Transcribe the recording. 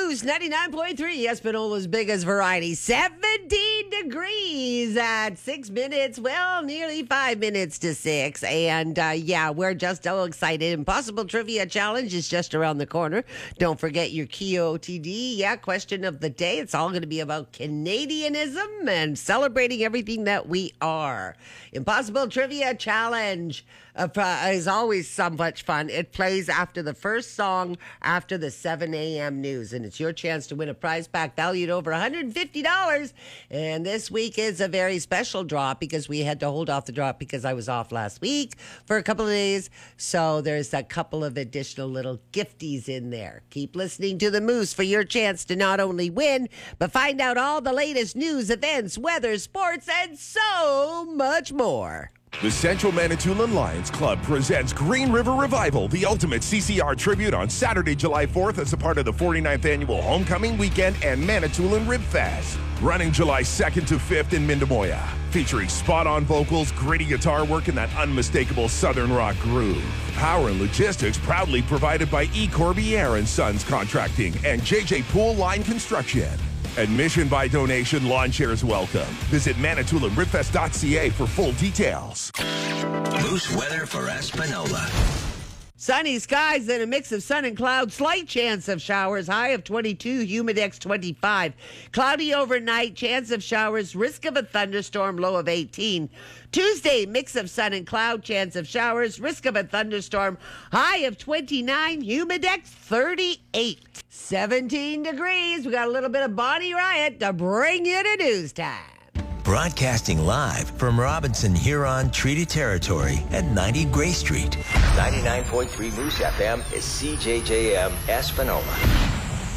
Moose 99.3, Espinola's biggest variety. 17 degrees at 6 minutes. Well, nearly 5 minutes to 6. And we're just so excited. Impossible Trivia Challenge is just around the corner. Don't forget your KOTD. Yeah, question of the day. It's all going to be about Canadianism and celebrating everything that we are. Impossible Trivia Challenge is always so much fun. It plays after the first song after the 7 a.m. news, and it's your chance to win a prize pack valued over $150. And this week is a very special drop because we had to hold off the drop because I was off last week for a couple of days. So there's a couple of additional little gifties in there. Keep listening to the Moose for your chance to not only win, but find out all the latest news, events, weather, sports, and so much more. The Central Manitoulin Lions Club presents Green River Revival, the ultimate CCR tribute on Saturday, July 4th as a part of the 49th Annual Homecoming Weekend and Manitoulin Rib Fest. Running July 2nd to 5th in Mindemoya. Featuring spot-on vocals, gritty guitar work, and that unmistakable Southern rock groove. Power and logistics proudly provided by E. Corbière & Sons Contracting and JJ Pool Line Construction. Admission by donation, lawn chairs welcome. Visit ManitoulinRibFest.ca for full details. Moose weather for Espanola. Sunny skies and a mix of sun and clouds. Slight chance of showers. High of 22. Humidex 25. Cloudy overnight. Chance of showers. Risk of a thunderstorm. Low of 18. Tuesday, mix of sun and cloud. Chance of showers. Risk of a thunderstorm. High of 29. Humidex 38. 17 degrees. We got a little bit of Bonnie Riot to bring you to news time. Broadcasting live from Robinson Huron Treaty Territory at 90 Gray Street. 99.3 Moose FM is CJJM Espanola.